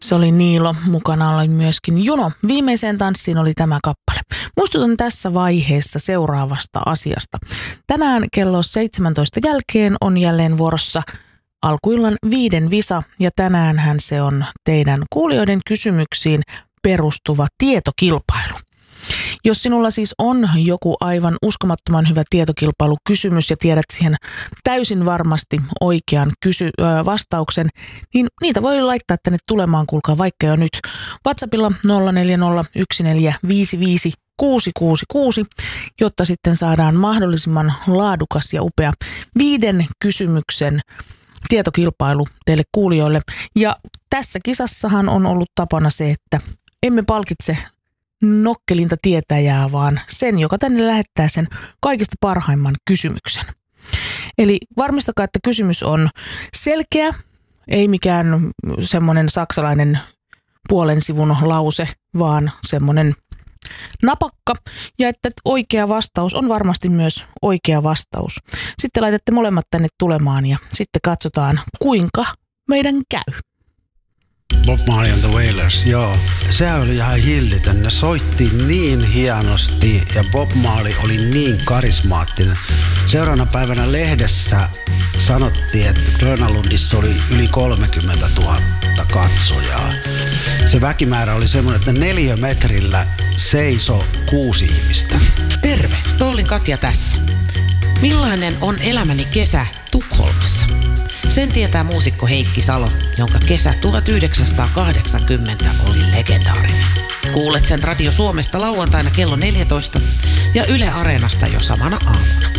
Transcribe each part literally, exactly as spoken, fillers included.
Se oli Niilo, mukana oli myöskin Juno. Viimeiseen tanssiin oli tämä kappale. Muistutan tässä vaiheessa seuraavasta asiasta. Tänään kello seitsemäntoista jälkeen on jälleen vuorossa alkuillan viiden visa ja tänäänhän se on teidän kuulijoiden kysymyksiin perustuva tietokilpailu. Jos sinulla siis on joku aivan uskomattoman hyvä tietokilpailukysymys ja tiedät siihen täysin varmasti oikean kysy- vastauksen, niin niitä voi laittaa tänne tulemaan, kuulkaa vaikka jo nyt. WhatsAppilla nolla neljä nolla yksi neljä viisi viisi kuusi kuusi kuusi, jotta sitten saadaan mahdollisimman laadukas ja upea viiden kysymyksen tietokilpailu teille kuulijoille. Ja tässä kisassahan on ollut tapana se, että emme palkitse nokkelinta tietäjää, vaan sen, joka tänne lähettää sen kaikista parhaimman kysymyksen. Eli varmistakaa, että kysymys on selkeä, ei mikään semmoinen saksalainen puolen sivun lause, vaan semmoinen napakka, ja että oikea vastaus on varmasti myös oikea vastaus. Sitten laitatte molemmat tänne tulemaan ja sitten katsotaan, kuinka meidän käy. Bob Marley and the Wailers, joo. Sehän oli ihan hillitön. Ne soitti niin hienosti ja Bob Marley oli niin karismaattinen. Seuraavana päivänä lehdessä sanottiin, että Grönalundissa oli yli kolmekymmentätuhatta katsojaa. Se väkimäärä oli semmoinen, että neliömetrillä seisoi kuusi ihmistä. Terve, Stollin Katja tässä. Millainen on elämäni kesä Tukholmassa? Sen tietää muusikko Heikki Salo, jonka kesä tuhatyhdeksänsataakahdeksankymmentä oli legendaarinen. Kuulet sen Radio Suomesta lauantaina kello neljätoista ja Yle Areenasta jo samana aamuna.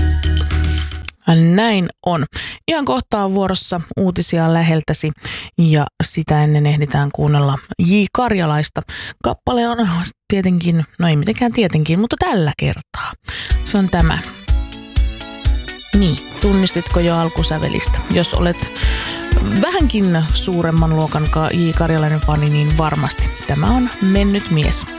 Näin on. Ihan kohta on vuorossa uutisia läheltäsi ja sitä ennen ehditään kuunnella J. Karjalaista. Kappale on tietenkin, no ei mitenkään tietenkin, mutta tällä kertaa. Se on tämä. Niin, tunnistitko jo alkusävelistä? Jos olet vähänkin suuremman luokan J. Karjalainen fani, niin varmasti tämä on Mennyt mies.